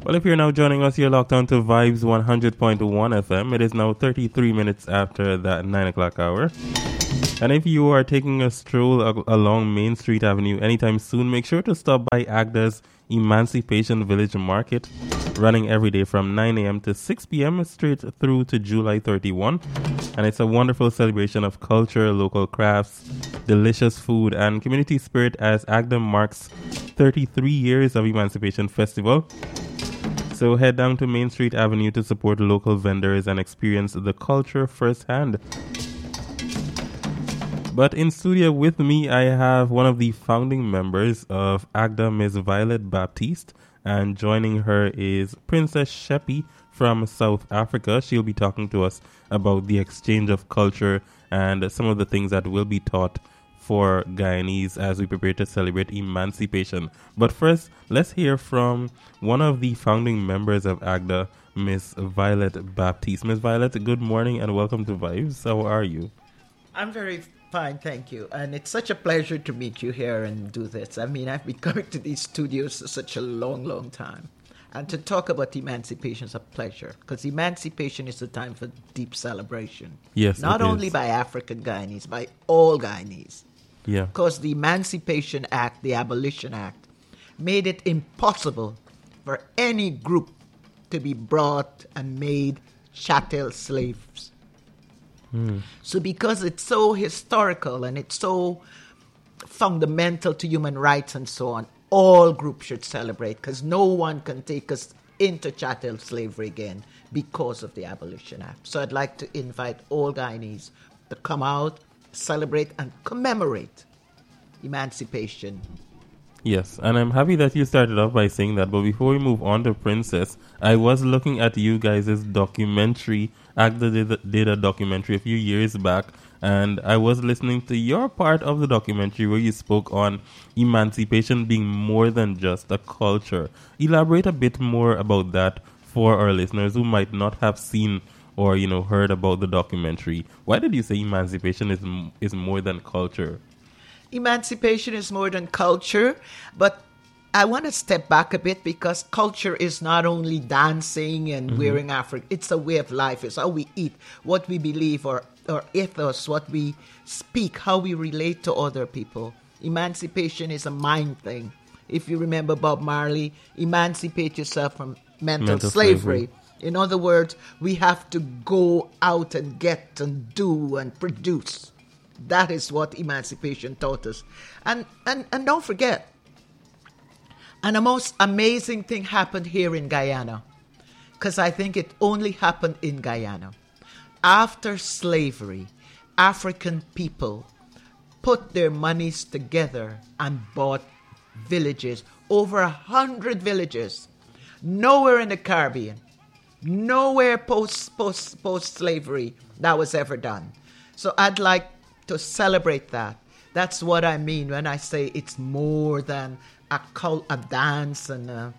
Well, if you're now joining us, you're locked on to Vibes 100.1 FM. It is now 33 minutes after that 9 o'clock hour. And if you are taking a stroll along Main Street Avenue anytime soon, make sure to stop by Agda's Emancipation Village Market, running every day from 9 a.m. to 6 p.m. straight through to July 31. And it's a wonderful celebration of culture, local crafts, delicious food, and community spirit as Agda marks 33 years of Emancipation Festival. So head down to Main Street Avenue to support local vendors and experience the culture firsthand. But in studio with me, I have one of the founding members of Agda, Ms. Violet Baptiste, and joining her is Princess Sheppy from South Africa. She'll be talking to us about the exchange of culture and some of the things that will be taught for Guyanese as we prepare to celebrate emancipation. But first, let's hear from one of the founding members of Agda, Miss Violet Baptiste. Miss Violet, good morning and welcome to Vibes. How are you? I'm very fine, thank you. And it's such a pleasure to meet you here and do this. I mean, I've been coming to these studios for such a long, long time. And to talk about emancipation is a pleasure, because emancipation is a time for deep celebration. Yes, not only by African Guyanese, by all Guyanese. Yeah. Because the Emancipation Act, the Abolition Act, made it impossible for any group to be brought and made chattel slaves. So because it's so historical and it's so fundamental to human rights and so on, all groups should celebrate, because no one can take us into chattel slavery again because of the Abolition Act. So I'd like to invite all Guyanese to come out, celebrate and commemorate emancipation. Yes, and I'm happy that you started off by saying that. But before we move on to Princess, I was looking at you guys' documentary. Agda did a documentary a few years back, and I was listening to your part of the documentary where you spoke on emancipation being more than just a culture. Elaborate a bit more about that for our listeners who might not have seen or heard about the documentary. Why did you say emancipation is more than culture? Emancipation is more than culture, but I want to step back a bit, because culture is not only dancing and wearing African. It's a way of life. It's how we eat, what we believe, or ethos, what we speak, how we relate to other people. Emancipation is a mind thing. If you remember Bob Marley, emancipate yourself from mental slavery. In other words, we have to go out and get and do and produce. That is what emancipation taught us. And don't forget, and the most amazing thing happened here in Guyana, because I think it only happened in Guyana. After slavery, African people put their monies together and bought villages, over 100 villages, nowhere in the Caribbean, nowhere post-slavery that was ever done. So I'd like to celebrate that. That's what I mean when I say it's more than a dance, and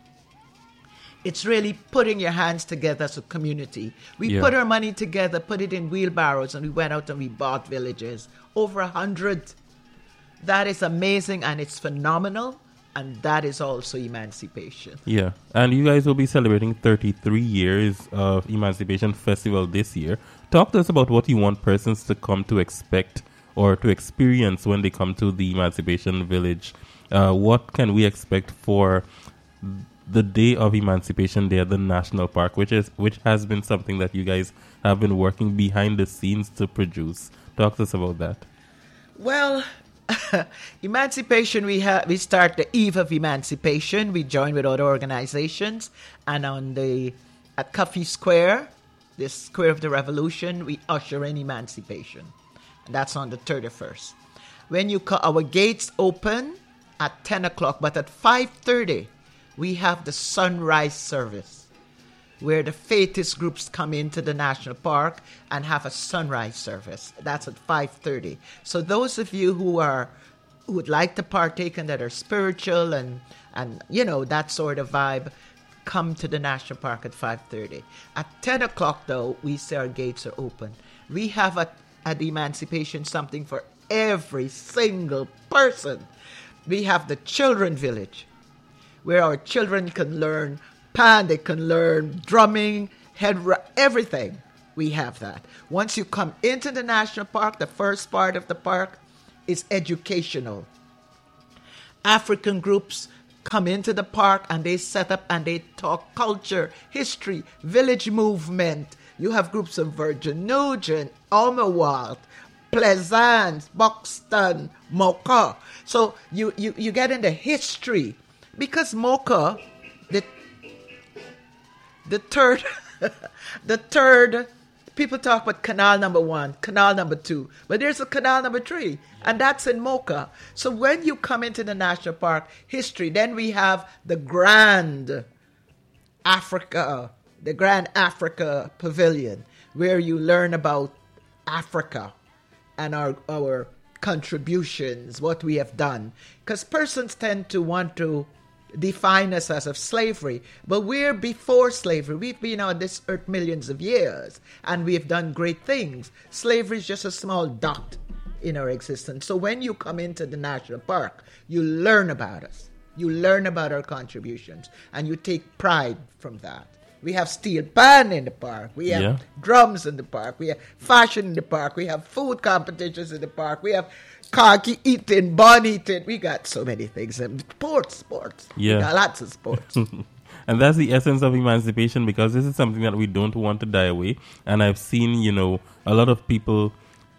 it's really putting your hands together as a community. We put our money together, put it in wheelbarrows, and we went out and we bought villages. Over 100. That is amazing, and it's phenomenal, and that is also emancipation. Yeah, and you guys will be celebrating 33 years of Emancipation Festival this year. Talk to us about what you want persons to come to expect or to experience when they come to the Emancipation Village. What can we expect for the day of Emancipation Day at the National Park, which has been something that you guys have been working behind the scenes to produce? Talk to us about that. Well, Emancipation, we start the eve of Emancipation. We join with other organizations, and at Coffee Square, the Square of the Revolution, we usher in Emancipation. And that's on the 31st. When our gates open at 10 o'clock, but at 5:30, we have the sunrise service, where the faithist groups come into the national park and have a sunrise service. That's at 5:30. So those of you who would like to partake and that are spiritual and that sort of vibe, come to the national park at 5:30. At 10 o'clock, though, we say our gates are open. We have at Emancipation something for every single person. We have the Children Village, where our children can learn pan, they can learn drumming, everything. We have that. Once you come into the national park, the first part of the park is educational. African groups come into the park and they set up and they talk culture, history, village movement. You have groups of Virgin Nugent, Omawalt, Pleasance, Buxton, Mocha. So you get into history because Mocha, the third, the third. People talk about canal number 1, canal number 2, but there's a canal number 3, and that's in Mocha. So when you come into the national park history, then we have the Grand Africa Pavilion, where you learn about Africa and our contributions, what we have done. Because persons tend to want to define us as of slavery, but we're before slavery. We've been on this earth millions of years, and we have done great things. Slavery is just a small dot in our existence. So when you come into the national park, you learn about us. You learn about our contributions, and you take pride from that. We have steel pan in the park. We have drums in the park. We have fashion in the park. We have food competitions in the park. We have khaki eating, bun eating. We got so many things. Sports. Yeah. We got lots of sports. And that's the essence of emancipation, because this is something that we don't want to die away. And I've seen, a lot of people,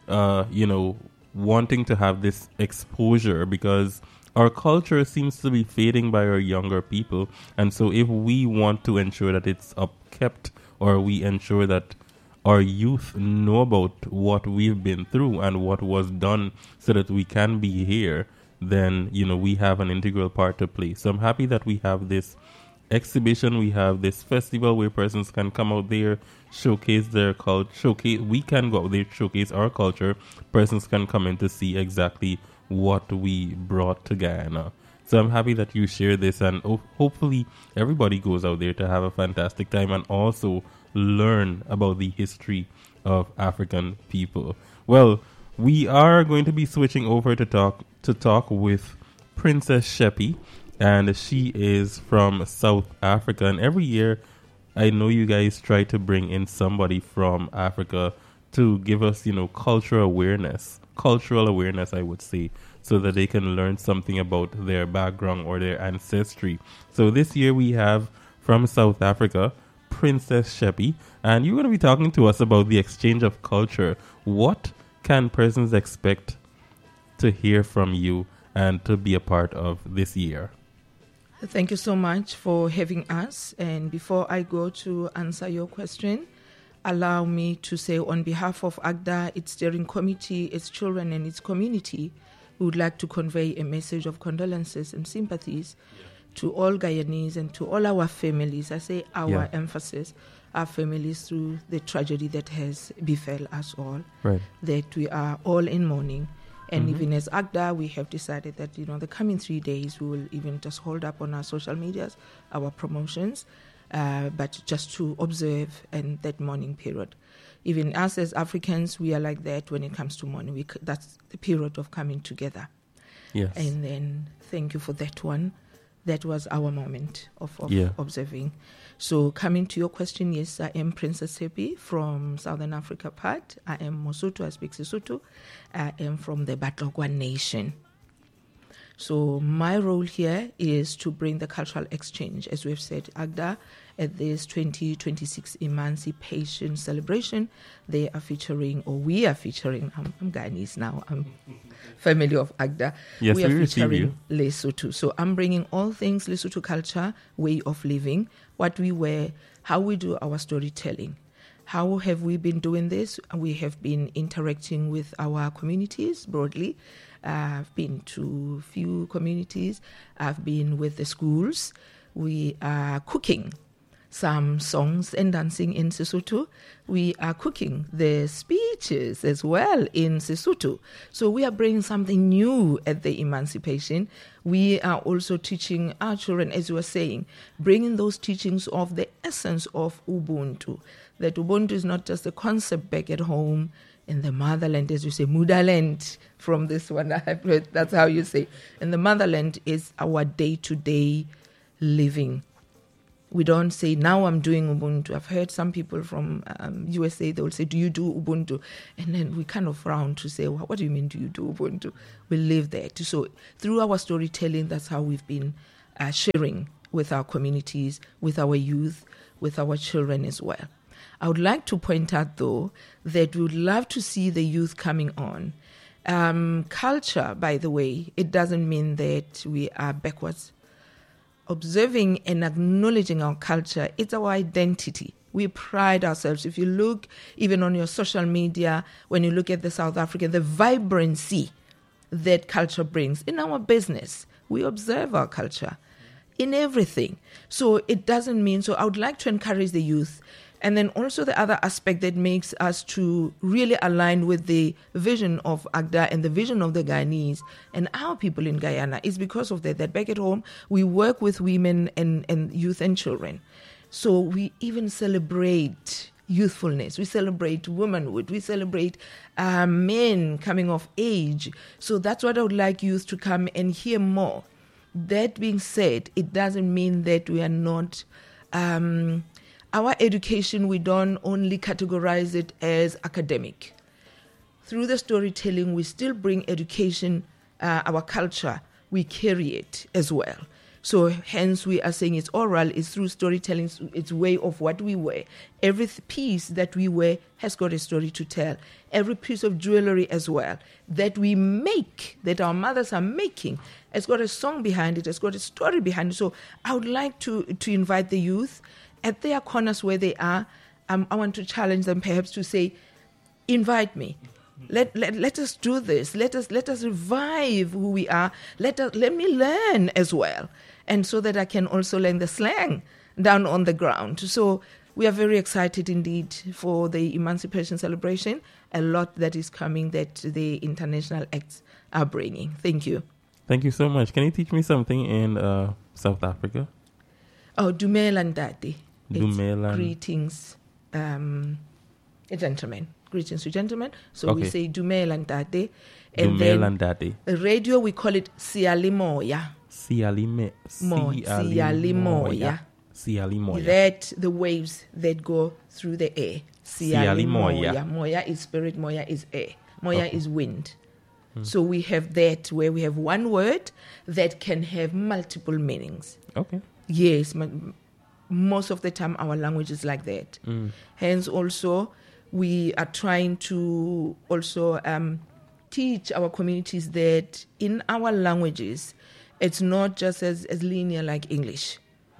wanting to have this exposure, because our culture seems to be fading by our younger people. And so if we want to ensure that it's upkept, or we ensure that our youth know about what we've been through and what was done so that we can be here, then, we have an integral part to play. So I'm happy that we have this exhibition, we have this festival where persons can come out there, showcase their culture, we can go out there, showcase our culture. Persons can come in to see exactly what we brought to Guyana. So I'm happy that you share this, and hopefully everybody goes out there to have a fantastic time and also learn about the history of African people. Well, we are going to be switching over to talk with Princess Sheppy, and she is from South Africa. And every year, I know you guys try to bring in somebody from Africa to give us, cultural awareness, I would say, so that they can learn something about their background or their ancestry. So this year we have from South Africa, Princess Sheppy, and you're going to be talking to us about the exchange of culture. What can persons expect to hear from you and to be a part of this year? Thank you so much for having us. And before I go to answer your question, allow me to say on behalf of AGDA, its steering committee, its children and its community, we would like to convey a message of condolences and sympathies to all Guyanese and to all our families. I say our emphasis, our families, through the tragedy that has befell us all, that we are all in mourning. And even as AGDA, we have decided that, the coming 3 days, we will even just hold up on our social medias, our promotions, but just to observe and that mourning period. Even us as Africans, we are like that when it comes to mourning. That's the period of coming together. Yes. And then thank you for that one. That was our moment of observing. So coming to your question, yes, I am Princess Sheppy from Southern Africa part. I am Mosotho, I speak Sesotho. I am from the Batlogwa Nation. So my role here is to bring the cultural exchange, as we've said, AGDA, at this 2026 Emancipation Celebration. We are featuring, I'm Guyanese now, I'm family of AGDA. Yes, we are featuring you. Lesotho. So I'm bringing all things Lesotho culture, way of living, what we wear, how we do our storytelling. How have we been doing this? We have been interacting with our communities broadly. I've been to a few communities. I've been with the schools. We are cooking some songs and dancing in Sesotho. We are cooking the speeches as well in Sesotho. So we are bringing something new at the Emancipation. We are also teaching our children, as you were saying, bringing those teachings of the essence of Ubuntu. That Ubuntu is not just a concept back at home in the motherland, as you say, Mudaland, from this one I have heard, that's how you say. And the motherland is our day-to-day living. We don't say, now I'm doing Ubuntu. I've heard some people from USA, they will say, do you do Ubuntu? And then we kind of frown to say, what do you mean, do you do Ubuntu? We live there. So through our storytelling, that's how we've been sharing with our communities, with our youth, with our children as well. I would like to point out, though, that we would love to see the youth coming on. Culture, by the way, it doesn't mean that we are backwards. Observing and acknowledging our culture, it's our identity. We pride ourselves. If you look even on your social media, when you look at the South African, the vibrancy that culture brings in our business, we observe our culture in everything. So it doesn't mean, so I would like to encourage the youth. And then also the other aspect that makes us to really align with the vision of AGDA and the vision of the Guyanese and our people in Guyana is because of that back at home, we work with women and youth and children. So we even celebrate youthfulness. We celebrate womanhood. We celebrate men coming of age. So that's what I would like youth to come and hear more. That being said, it doesn't mean that we are not... our education, we don't only categorize it as academic. Through the storytelling, we still bring education, our culture, we carry it as well. So hence we are saying it's oral, it's through storytelling, it's way of what we wear. Every piece that we wear has got a story to tell. Every piece of jewelry as well that we make, that our mothers are making, has got a song behind it, has got a story behind it. So I would like to invite the youth at their corners where they are. I want to challenge them perhaps to say, invite me. Let us do this. Let us revive who we are. Let me learn as well. And so that I can also learn the slang down on the ground. So we are very excited indeed for the Emancipation Celebration. A lot that is coming that the international acts are bringing. Thank you. Thank you so much. Can you teach me something in South Africa? Oh, Dumela Ntate. Dumela. Greetings, gentlemen. Greetings to gentlemen. So Okay. we say Dumela Ntate. And Dumela then Ntate. radio, we call it Siyalemoya. Siyalemoya. Siyalemoya. That the waves that go through the air. Siyalemoya. Moya is spirit, Moya is air. Moya Okay. is wind. So we have that where we have one word that can have multiple meanings. Okay. Yes, most of the time our language is like that. Hence also we are trying to also teach our communities that in our languages it's not just as linear like English.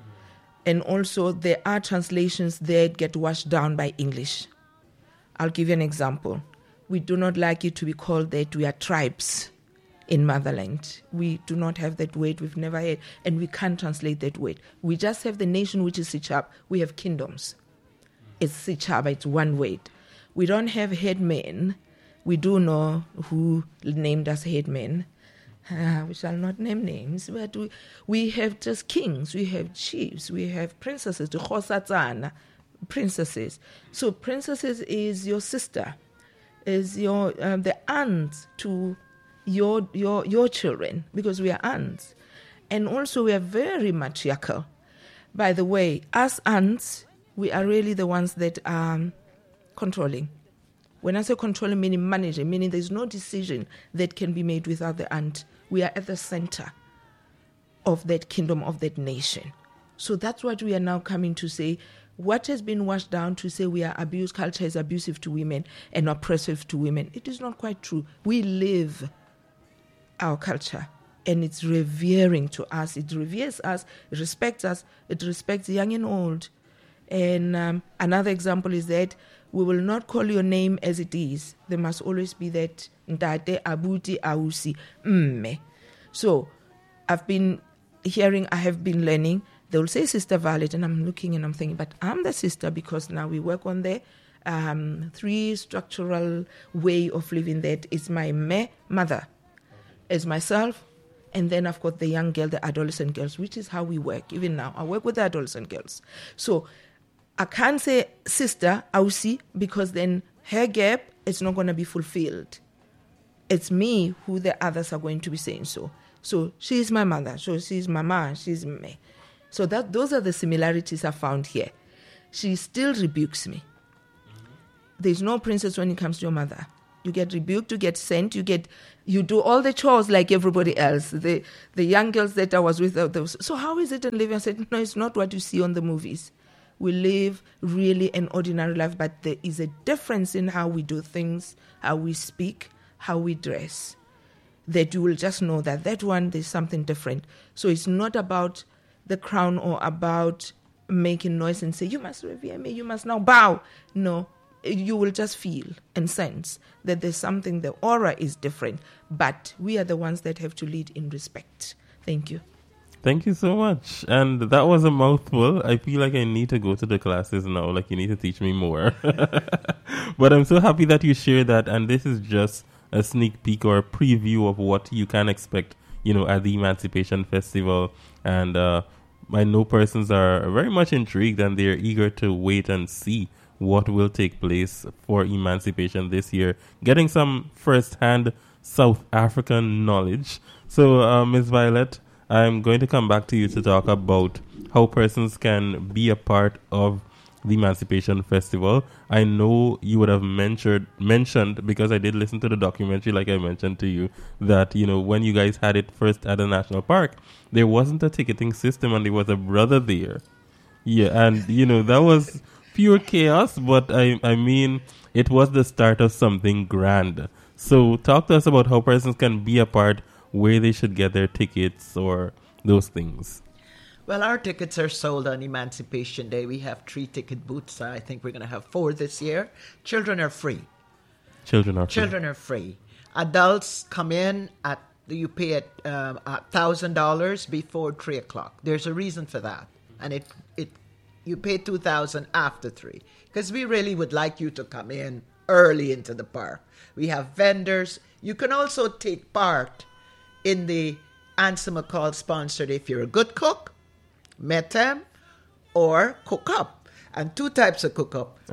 And also there are translations that get washed down by English. I'll give you an example. We do not like it to be called that we are tribes in motherland. We do not have that word. We've never had, and we can't translate that word. We just have the nation, which is Sichaba. We have kingdoms. It's Sichaba. It's one word. We don't have headmen. We do know who named us headmen. We shall not name names, but we have just kings. We have chiefs. We have princesses. The Khosatsana, princesses. So princesses is your sister, is your the aunt to your children, because we are aunts. And also we are very matriarchal. By the way, as aunts, we are really the ones that are controlling. When I say controlling, meaning managing, meaning there's no decision that can be made without the aunt. We are at the center of that kingdom, of that nation. So that's what we are now coming to say. What has been washed down to say we are abused, culture is abusive to women and oppressive to women. It is not quite true. We live our culture, and it's revering to us. It reveres us, it respects us, it respects young and old. And another example is that we will not call your name as it is. There must always be that Ntate, Abuti, Ausi, Mme. So I have been learning. They will say Sister Violet, and I'm looking and I'm thinking, but I'm the sister because now we work on the 3 structural way of living that. It's my mother, as myself, and then I've got the young girl, the adolescent girls, which is how we work. Even now, I work with the adolescent girls. So I can't say sister, Ausi, because then her gap is not going to be fulfilled. It's me who the others are going to be saying so. So she's my mother, so she's mama, she's me. So those are the similarities I found here. She still rebukes me. There's no princess when it comes to your mother. You get rebuked, you get sent, you do all the chores like everybody else. The young girls that I was with, so how is it in living? I said, no, it's not what you see on the movies. We live really an ordinary life, but there is a difference in how we do things, how we speak, how we dress, that you will just know that one, there's something different. So it's not about the crown or about making noise and say, you must revere me, you must now bow. No, you will just feel and sense that there's something, the aura is different, but we are the ones that have to lead in respect. Thank you. Thank you so much. And that was a mouthful. I feel like I need to go to the classes now. Like, you need to teach me more. But I'm so happy that you shared that. And this is just a sneak peek or a preview of what you can expect, at the Emancipation Festival. And I know persons are very much intrigued and they're eager to wait and see what will take place for Emancipation this year. Getting some first-hand South African knowledge. So, Ms. Violet, I'm going to come back to you to talk about how persons can be a part of the Emancipation Festival. I know you would have mentioned, because I did listen to the documentary, like I mentioned to you, that, when you guys had it first at the National Park, there wasn't a ticketing system and there was a brother there. Yeah, and, that was pure chaos, but I mean, it was the start of something grand. So talk to us about how persons can be a part, where they should get their tickets or those things. Well, our tickets are sold on Emancipation Day. We have 3 ticket booths. I think we're going to have 4 this year. Children are free. Children are free. Adults come in you pay at $1,000 before 3 o'clock. There's a reason for that. And you pay $2,000 after 3. Because we really would like you to come in early into the park. We have vendors. You can also take part in the Answer McCall sponsored If You're a Good Cook, Metem, or Cook Up. And 2 types of cook up.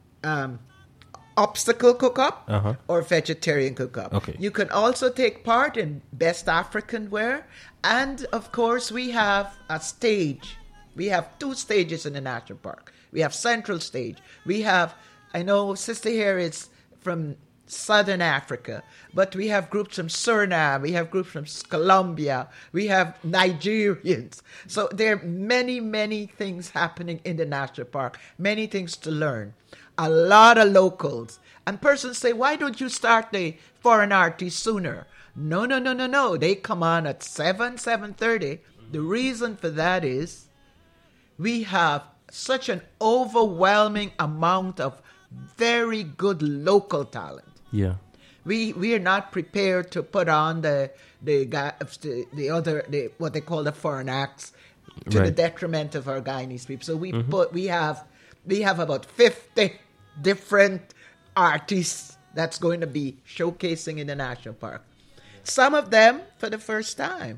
Obstacle cook up or vegetarian cook up. Okay. You can also take part in Best African Wear. And of course, we have a stage. We have 2 stages in the National Park. We have Central Stage. I know Sister here is from Southern Africa, but we have groups from Suriname, we have groups from Colombia, we have Nigerians. So there are many, many things happening in the National Park, many things to learn. A lot of locals. And persons say, why don't you start the foreign artists sooner? No. They come on at 7:30. The reason for that is we have such an overwhelming amount of very good local talent. Yeah, we are not prepared to put on the what they call the foreign acts to the detriment of our Guyanese people. So we have about 50 different artists that's going to be showcasing in the National Park. Some of them for the first time.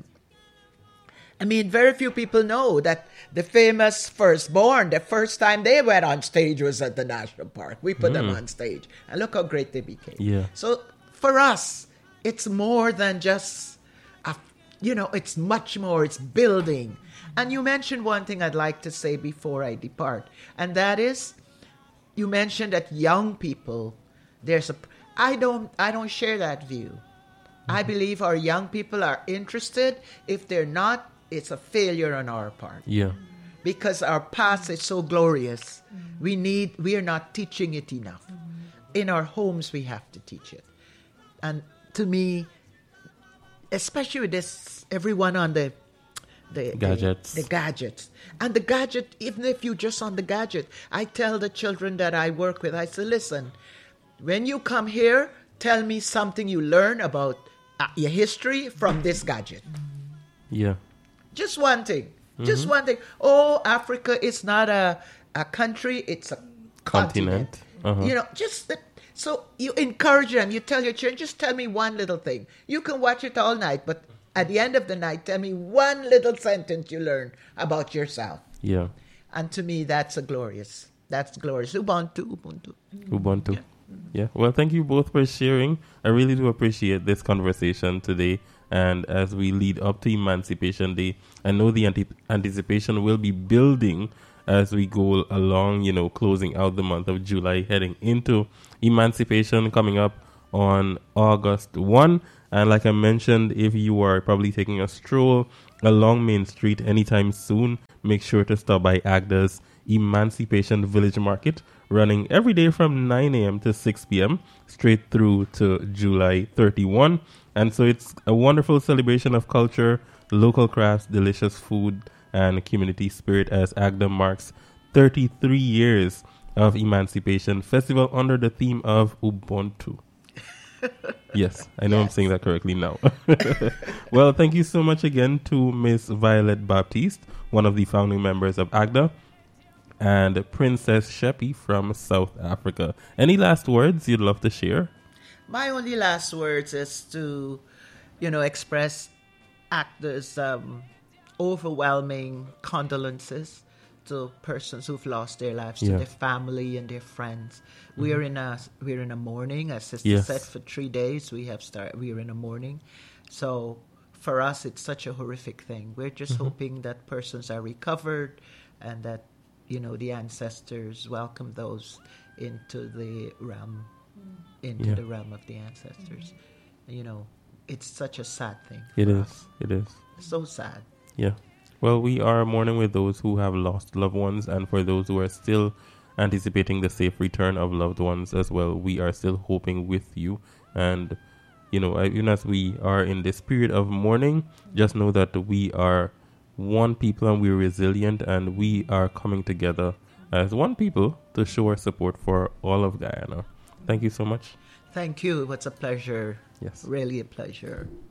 I mean, very few people know that the famous Firstborn, the first time they went on stage was at the National Park. We put them on stage. And look how great they became. Yeah. So for us, it's more than just, it's much more. It's building. And you mentioned one thing I'd like to say before I depart. And that is, you mentioned that young people, I don't share that view. I believe our young people are interested. If they're not, it's a failure on our part. Yeah. Because our past is so glorious. We are not teaching it enough. In our homes, we have to teach it. And to me, especially with this, everyone on the gadgets. The gadgets. And the gadget, even if you're just on the gadget, I tell the children that I work with, I say, listen, when you come here, tell me something you learn about your history from this gadget. Yeah. Just one thing. Just one thing. Oh, Africa is not a country, it's a continent. So you encourage them. You tell your children, just tell me one little thing. You can watch it all night, but at the end of the night, tell me one little sentence you learn about yourself. Yeah. And to me, that's glorious. Ubuntu. Yeah. Well, thank you both for sharing. I really do appreciate this conversation today. And as we lead up to Emancipation Day, I know the anticipation will be building as we go along, closing out the month of July, heading into Emancipation coming up on August 1. And like I mentioned, if you are probably taking a stroll along Main Street anytime soon, make sure to stop by Agda's Emancipation Village Market, running every day from 9 a.m. to 6 p.m. straight through to July 31. And so it's a wonderful celebration of culture, local crafts, delicious food, and community spirit as Agda marks 33 years of Emancipation Festival under the theme of Ubuntu. Yes, I know. Yes. I'm saying that correctly now. Well, thank you so much again to Miss Violet Baptiste, one of the founding members of Agda, and Princess Sheppy from South Africa. Any last words you'd love to share? My only last words is to, express Agda's overwhelming condolences to persons who've lost their lives, to their family and their friends. We're in a mourning, as Sister said, for 3 days. We're in a mourning. So for us, it's such a horrific thing. We're just hoping that persons are recovered and that, the ancestors welcome those into the realm, the realm of the ancestors. It's such a sad thing. It is. So sad. Yeah. Well, we are mourning with those who have lost loved ones, and for those who are still anticipating the safe return of loved ones as well, we are still hoping with you. And, even as we are in this period of mourning, just know that we are one people and we're resilient, and we are coming together as one people to show our support for all of Guyana. Thank you so much. Thank you. It was a pleasure. Yes. Really a pleasure.